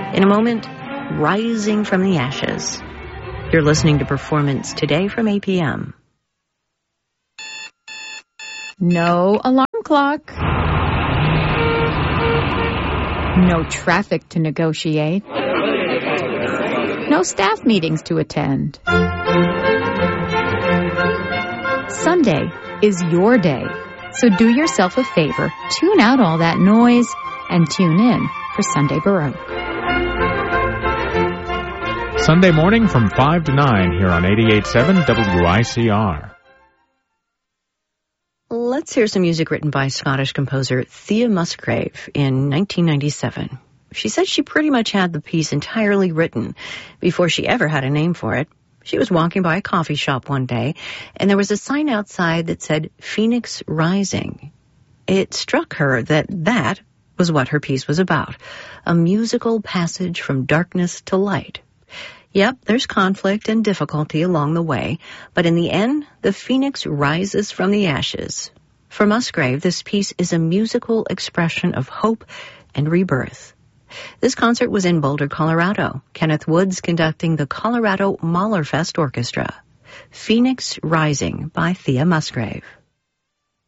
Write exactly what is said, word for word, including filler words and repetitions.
In a moment, rising from the ashes. You're listening to Performance Today from A P M. No alarm clock. No traffic to negotiate. No staff meetings to attend. Sunday is your day, so do yourself a favor, tune out all that noise, and tune in for Sunday Baroque. Sunday morning from five to nine here on eighty-eight point seven W I C R. Let's hear some music written by Scottish composer Thea Musgrave in nineteen ninety-seven. She said she pretty much had the piece entirely written before she ever had a name for it. She was walking by a coffee shop one day, and there was a sign outside that said Phoenix Rising. It struck her that that was what her piece was about, a musical passage from darkness to light. Yep, there's conflict and difficulty along the way, but in the end, the phoenix rises from the ashes. For Musgrave, this piece is a musical expression of hope and rebirth. This concert was in Boulder, Colorado. Kenneth Woods conducting the Colorado Mahlerfest Orchestra. Phoenix Rising by Thea Musgrave.